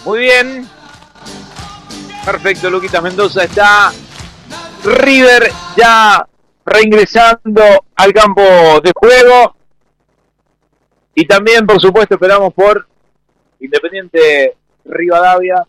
Muy bien. Perfecto, Luquitas Mendoza. Está River ya reingresando al campo de juego. Y también, por supuesto, esperamos por Independiente Rivadavia.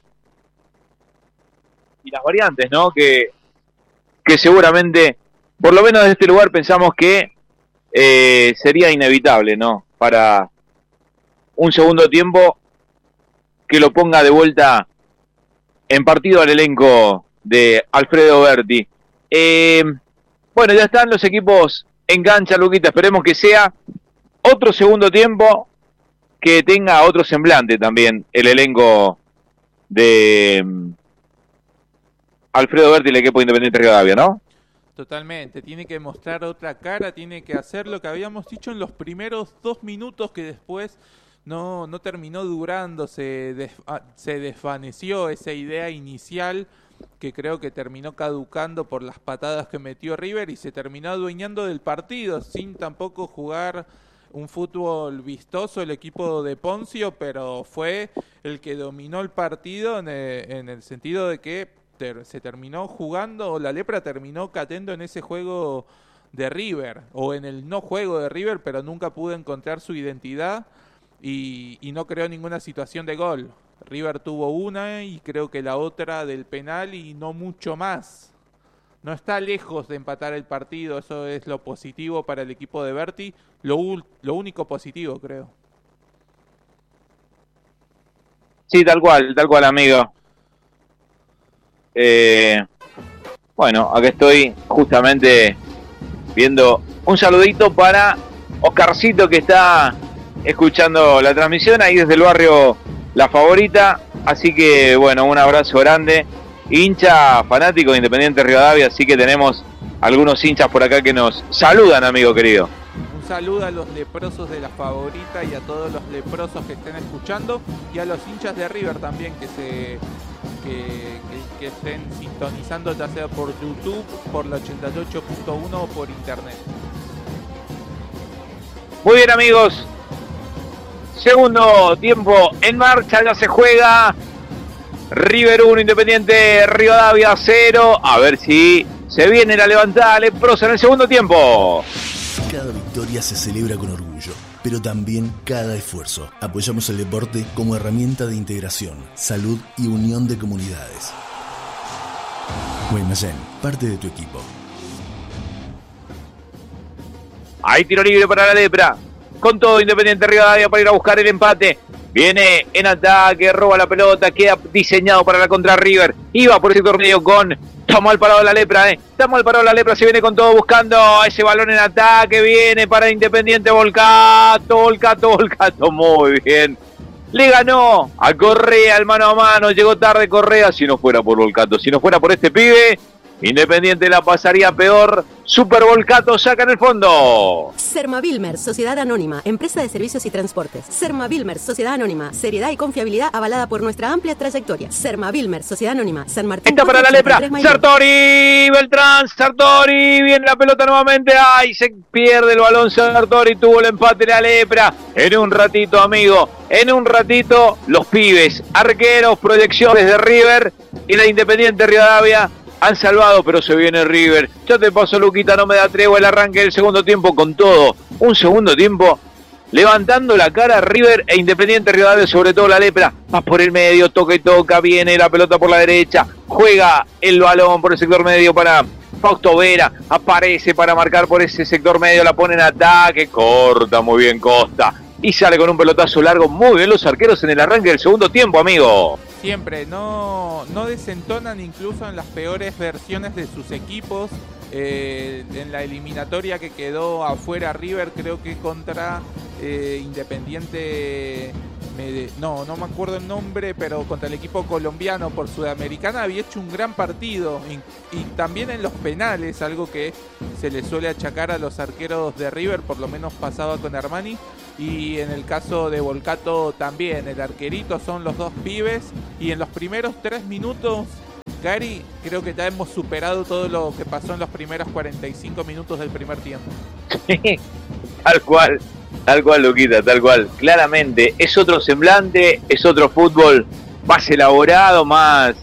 Y las variantes, ¿no? Que seguramente, por lo menos desde este lugar, pensamos que sería inevitable, ¿no? Para un segundo tiempo que lo ponga de vuelta en partido al elenco de Alfredo Berti. Bueno, ya están los equipos en cancha, Luquita. Esperemos que sea otro segundo tiempo que tenga otro semblante también el elenco de Alfredo Berti, el equipo de Independiente Rivadavia, ¿no? Totalmente, tiene que mostrar otra cara, tiene que hacer lo que habíamos dicho en los primeros 2 minutos que después no terminó durando, se desvaneció esa idea inicial que creo que terminó caducando por las patadas que metió River y se terminó adueñando del partido sin tampoco jugar un fútbol vistoso el equipo de Poncio, pero fue el que dominó el partido en el sentido de que se terminó jugando, la Lepra terminó cayendo en ese juego de River, o en el no juego de River, pero nunca pudo encontrar su identidad y no creó ninguna situación de gol. River tuvo una y creo que la otra del penal y no mucho más. No está lejos de empatar el partido, eso es lo positivo para el equipo de Berti, lo único positivo, creo. Sí, tal cual, amigo. Bueno, acá estoy justamente viendo un saludito para Oscarcito que está escuchando la transmisión ahí desde el barrio La Favorita, así que bueno, un abrazo grande, hincha fanático de Independiente Rivadavia, así que tenemos algunos hinchas por acá que nos saludan, amigo querido. Un saludo a los leprosos de La Favorita y a todos los leprosos que estén escuchando y a los hinchas de River también que estén sintonizando, ya sea por YouTube, por la 88.1 o por internet. Muy bien, amigos, segundo tiempo en marcha, ya se juega. River 1, Independiente Rivadavia 0. A ver si se viene la levantada leprosa en el segundo tiempo. Cada victoria se celebra con orgullo, pero también cada esfuerzo. Apoyamos el deporte como herramienta de integración, salud y unión de comunidades. Guaymallén, parte de tu equipo. Hay tiro libre para la Lepra. Con todo Independiente Rivadavia para ir a buscar el empate. Viene en ataque, roba la pelota, queda diseñado para la contra River. Iba por el sector medio con... Está mal parado la Lepra, Está mal parado la Lepra, se viene con todo buscando ese balón en ataque, viene para Independiente Volcato, muy bien. Le ganó a Correa el mano a mano, llegó tarde Correa, si no fuera por Volcato, si no fuera por este pibe, Independiente la pasaría peor. Super Volcato saca en el fondo. Sermavilmer, Sociedad Anónima, empresa de servicios y transportes. Sermavilmer, Sociedad Anónima, seriedad y confiabilidad avalada por nuestra amplia trayectoria. Sermavilmer, Sociedad Anónima, San Martín. Está para la Lepra, Sartori, Beltrán, Sartori, viene la pelota nuevamente. Ay, se pierde el balón Sartori, tuvo el empate la Lepra. En un ratito, amigo, los pibes, arqueros, proyecciones de River y la Independiente Rivadavia han salvado, pero se viene River. Yo te paso, Luquita, no me da tregua el arranque del segundo tiempo con todo. Un segundo tiempo levantando la cara River e Independiente Rivadavia, sobre todo la Lepra. Va por el medio, toca y toca, viene la pelota por la derecha. Juega el balón por el sector medio para Fausto Vera. Aparece para marcar por ese sector medio, la pone en ataque. Corta muy bien Costa. Y sale con un pelotazo largo. Muy bien los arqueros en el arranque del segundo tiempo, amigo. Siempre, no desentonan incluso en las peores versiones de sus equipos. En la eliminatoria que quedó afuera River, creo que contra Independiente, no me acuerdo el nombre, pero contra el equipo colombiano por Sudamericana había hecho un gran partido y también en los penales, algo que se le suele achacar a los arqueros de River, por lo menos pasaba con Armani, y en el caso de Volcato también, el arquerito son los dos pibes, y en los primeros 3 minutos, Gary, creo que ya hemos superado todo lo que pasó en los primeros 45 minutos del primer tiempo. Tal cual, Luquita, tal cual. Claramente, es otro semblante, es otro fútbol más elaborado, más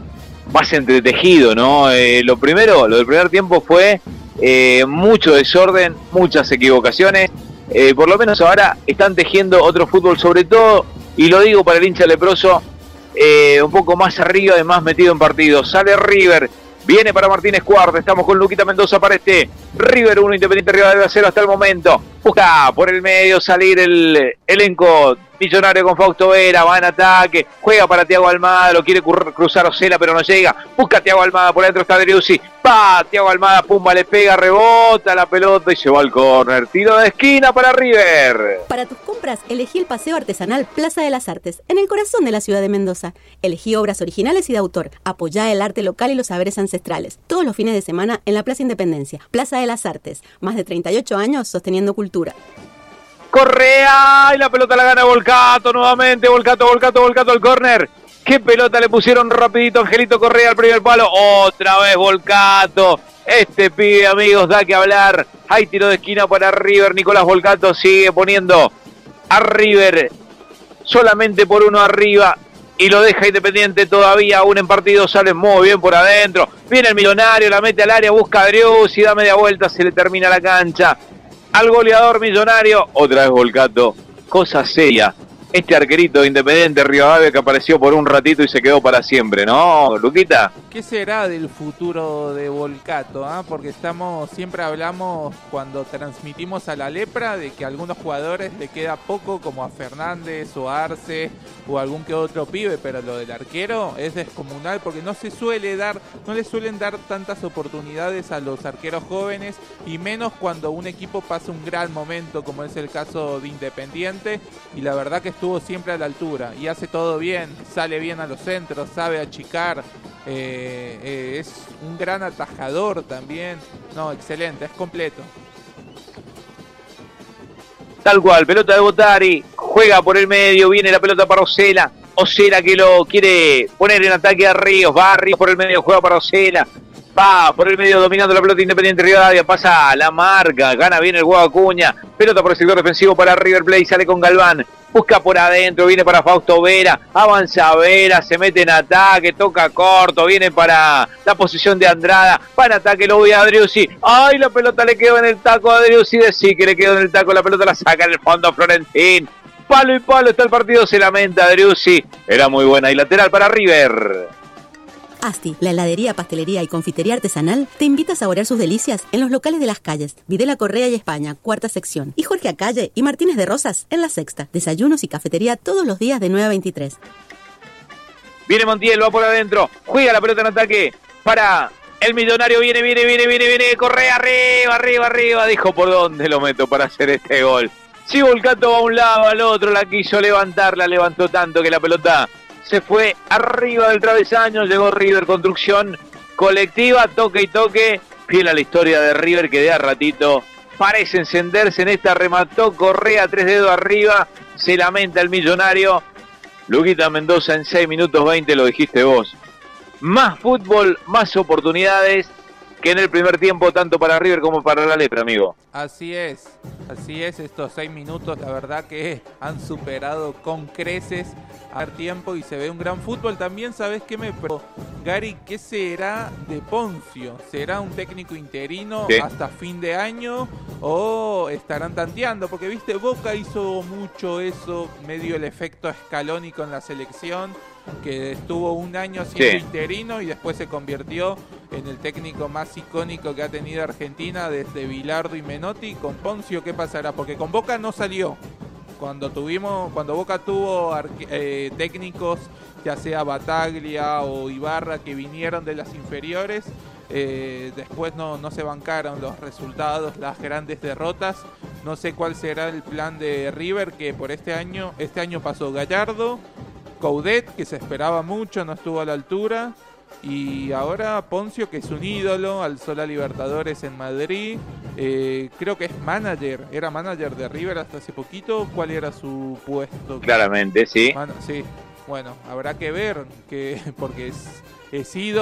entretejido, ¿no? Lo del primer tiempo fue mucho desorden, muchas equivocaciones. Por lo menos ahora están tejiendo otro fútbol, sobre todo, y lo digo para el hincha leproso, un poco más arriba, más metido en partidos. Sale River, viene para Martínez Cuarta, estamos con Luquita Mendoza para River 1, Independiente Rivadavia 0 hasta el momento. Busca por el medio salir el elenco millonario con Fausto Vera, va en ataque, juega para Thiago Almada, lo quiere cruzar Osela pero no llega, busca a Thiago Almada, por adentro está Driussi, Thiago Almada, pumba, le pega, rebota la pelota y se va al córner, tiro de esquina para River. Para tus compras, elegí el paseo artesanal Plaza de las Artes, en el corazón de la ciudad de Mendoza. Elegí obras originales y de autor, apoyá el arte local y los saberes ancestrales, todos los fines de semana en la Plaza Independencia, Plaza de las Artes, más de 38 años sosteniendo cultura. Correa, y la pelota la gana Volcato nuevamente, Volcato al córner. Qué pelota le pusieron rapidito Angelito Correa al primer palo, otra vez Volcato. Este pibe, amigos, da que hablar. Hay tiro de esquina para River, Nicolás Volcato sigue poniendo a River solamente por uno arriba y lo deja Independiente todavía aún en partido, sale muy bien por adentro. Viene el Millonario, la mete al área, busca a Driussi, da media vuelta, se le termina la cancha. Al goleador Millonario, otra vez Volcato, cosa seria. Este arquerito de Independiente Rivadavia que apareció por un ratito y se quedó para siempre, ¿no, Luquita? ¿Qué será del futuro de Volcato? Porque siempre hablamos cuando transmitimos a la lepra de que a algunos jugadores le queda poco, como a Fernández o Arce o algún que otro pibe, pero lo del arquero es descomunal porque no le suelen dar tantas oportunidades a los arqueros jóvenes y menos cuando un equipo pasa un gran momento como es el caso de Independiente, y la verdad que estuvo siempre a la altura y hace todo bien, sale bien a los centros, sabe achicar, es un gran atajador también. No, excelente, es completo. Tal cual, pelota de Botari, juega por el medio, viene la pelota para Osela que lo quiere poner en ataque a Ríos, va a Ríos por el medio, juega para Osela, va por el medio dominando la pelota Independiente Rivadavia, pasa la marca, gana bien el Guado Acuña, pelota por el sector defensivo para River Plate, sale con Galván, busca por adentro, viene para Fausto Vera, avanza Vera, se mete en ataque, toca corto, viene para la posición de Andrada, va en ataque, lo voy a Driussi, ¡ay! La pelota le quedó en el taco a Driussi, sí que le quedó en el taco, la pelota la saca en el fondo Florentín, palo y palo está el partido, se lamenta Driussi, era muy buena y lateral para River. Asti, la heladería, pastelería y confitería artesanal, te invita a saborear sus delicias en los locales de Las Calles, Videla Correa y España, cuarta sección, y Jorge Acalle y Martínez de Rosas en la sexta. Desayunos y cafetería todos los días de 9 a 23. Viene Montiel, va por adentro, juega la pelota en ataque para el Millonario, viene, Correa, arriba, dijo por dónde lo meto para hacer este gol. Si Volcato va a un lado, al otro, la quiso levantar, la levantó tanto que la pelota se fue arriba del travesaño, llegó River, construcción colectiva, toque y toque, fiel a la historia de River que de a ratito parece encenderse en esta, remató Correa, 3 dedos arriba, se lamenta el Millonario. Luquita Mendoza en 6 minutos 20, lo dijiste vos. Más fútbol, más oportunidades que en el primer tiempo, tanto para River como para la lepra, amigo. Así es, estos 6 minutos la verdad que han superado con creces al tiempo y se ve un gran fútbol. También sabes que Gary, ¿qué será de Poncio? ¿Será un técnico interino hasta fin de año o estarán tanteando? Porque viste, Boca hizo mucho eso, medio el efecto Scaloni con la selección, que estuvo un año siendo interino y después se convirtió en el técnico más icónico que ha tenido Argentina desde Bilardo y Menotti. Con Poncio, ¿qué pasará? Porque con Boca no salió. Cuando Boca tuvo técnicos, ya sea Bataglia o Ibarra, que vinieron de las inferiores, después no se bancaron los resultados, las grandes derrotas. No sé cuál será el plan de River, que por este año pasó Gallardo, Coudet, que se esperaba mucho, no estuvo a la altura, y ahora Poncio, que es un ídolo, alzó la Libertadores en Madrid, creo que era manager de River hasta hace poquito. ¿Cuál era su puesto? Claramente, sí. Sí, bueno, habrá que ver, porque es ídolo.